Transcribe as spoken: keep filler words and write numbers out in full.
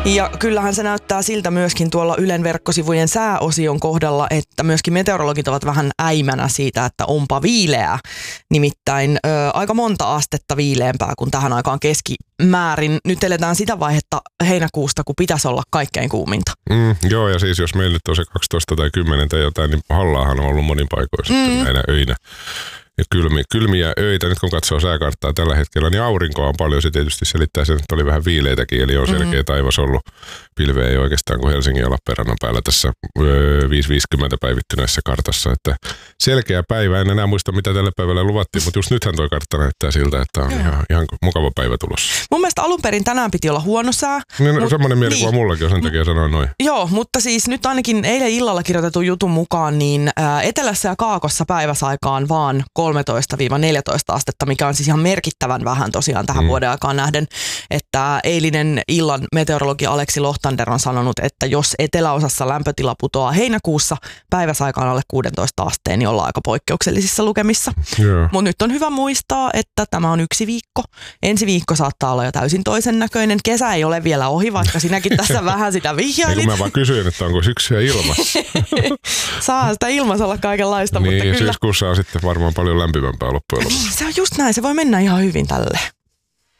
Ja kyllähän se näyttää siltä myöskin tuolla Ylen verkkosivujen sääosion kohdalla, että myöskin meteorologit ovat vähän äimänä siitä, että onpa viileää. Nimittäin ö, aika monta astetta viileämpää kuin tähän aikaan keskimäärin. Nyt eletään sitä vaihetta heinäkuusta, kun pitäisi olla kaikkein kuuminta. Mm, joo, ja siis jos meillä nyt on se kaksitoista tai kymmenen tai jotain, niin Hallaahan on ollut monin paikoin sitten mm. näinä öinä. Ja kylmi, kylmiä öitä, nyt kun katsoo sääkarttaa tällä hetkellä, niin aurinkoa on paljon. Se tietysti selittää sen, että oli vähän viileitäkin, eli on selkeä mm-hmm. taivas ollut. Pilveä ei oikeastaan kuin Helsingin ja Lappeenrannan päällä tässä öö, viisi viisikymmentä päivittyneessä kartassa. Että selkeä päivä, en enää muista mitä tälle päivälle luvattiin, mutta just nythän toi kartta näyttää siltä, että on ihan, ihan mukava päivä tulossa. Mun mielestä alun perin tänään piti olla huono sää. Niin, mut, semmoinen mielikuva niin, mullakin on, sen takia sanoin noin. Joo, mutta siis nyt ainakin eilen illalla kirjoitetun jutun mukaan, niin ää, etelässä ja kaakossa päiväsaikaan vaan kolmetoista neljätoista astetta, mikä on siis ihan merkittävän vähän tosiaan tähän mm. vuoden aikaan nähden, että eilinen illan meteorologi Aleksi Lohtander on sanonut, että jos eteläosassa lämpötila putoaa heinäkuussa päiväsaikaan alle kuusitoista asteen, niin ollaan aika poikkeuksellisissa lukemissa. Yeah. Mutta nyt on hyvä muistaa, että tämä on yksi viikko. Ensi viikko saattaa olla jo täysin toisen näköinen. Kesä ei ole vielä ohi, vaikka sinäkin tässä vähän sitä vihjailit. Ei, kun mä vaan kysyin, että onko syksyä ilmassa. Saa sitä ilmassa olla kaikenlaista, niin, mutta kyllä. Syyskuussa on sitten varmaan paljon lämpimämpää loppujen lopuksi. Se on just näin, se voi mennä ihan hyvin tälle.